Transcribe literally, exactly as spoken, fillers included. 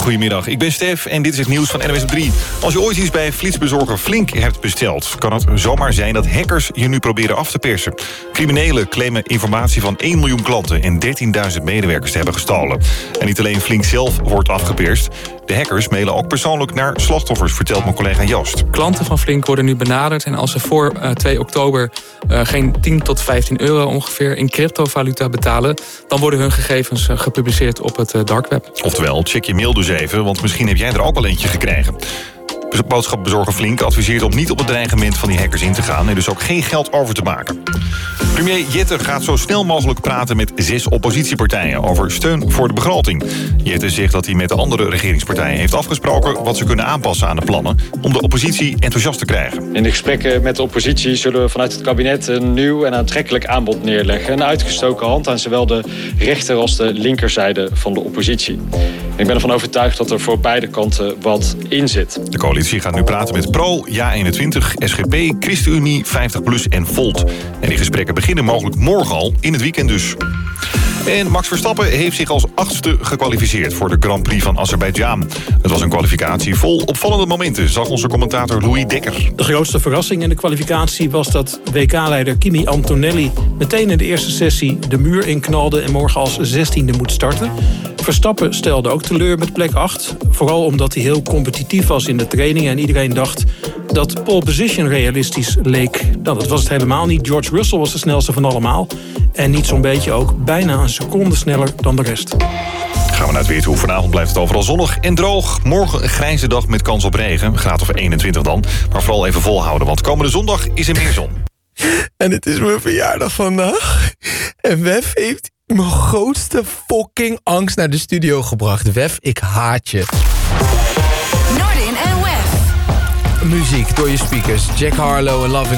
Goedemiddag, ik ben Stef en dit is het nieuws van N O S op drie. Als je ooit iets bij flitsbezorger Flink hebt besteld, kan het zomaar zijn dat hackers je nu proberen af te persen. Criminelen claimen informatie van één miljoen klanten en dertienduizend medewerkers te hebben gestolen. En niet alleen Flink zelf wordt afgeperst. De hackers mailen ook persoonlijk naar slachtoffers, vertelt mijn collega Joost. Klanten van Flink worden nu benaderd en als ze voor uh, twee oktober uh, geen tien tot vijftien euro ongeveer in cryptovaluta betalen, dan worden hun gegevens uh, gepubliceerd op het uh, dark web. Oftewel, check je mail dus even, want misschien heb jij er ook wel eentje gekregen. Boodschapbezorger Flink adviseert om niet op het dreigement van die hackers in te gaan en dus ook geen geld over te maken. Premier Jette gaat zo snel mogelijk praten met zes oppositiepartijen over steun voor de begroting. Jette zegt dat hij met de andere regeringspartijen heeft afgesproken wat ze kunnen aanpassen aan de plannen om de oppositie enthousiast te krijgen. In de gesprekken met de oppositie zullen we vanuit het kabinet een nieuw en aantrekkelijk aanbod neerleggen. Een uitgestoken hand aan zowel de rechter als de linkerzijde van de oppositie. Ik ben ervan overtuigd dat er voor beide kanten wat in zit. De coalitie gaat nu praten met Pro, Ja eenentwintig, S G P, ChristenUnie, vijftig plus en Volt. En die gesprekken beginnen mogelijk morgen al, in het weekend dus. En Max Verstappen heeft zich als achtste gekwalificeerd voor de Grand Prix van Azerbeidzjan. Het was een kwalificatie vol opvallende momenten, zag onze commentator Louis Dekker. De grootste verrassing in de kwalificatie was dat W K-leider Kimi Antonelli meteen in de eerste sessie de muur inknalde en morgen als zestiende moet starten. Verstappen stelde ook teleur met plek acht. Vooral omdat hij heel competitief was in de trainingen en iedereen dacht dat pole position realistisch leek. Nou, dat was het helemaal niet. George Russell was de snelste van allemaal. En niet zo'n beetje ook bijna een seconde sneller dan de rest. Gaan we naar het weer toe. Vanavond blijft het overal zonnig en droog. Morgen een grijze dag met kans op regen. Een graad of eenentwintig dan. Maar vooral even volhouden, want komende zondag is er meer zon. En het is mijn verjaardag vandaag. En Wef heeft mijn grootste fucking angst naar de studio gebracht. Wef, ik haat je. Nordin en Wef. Muziek door je speakers. Jack Harlow en Loving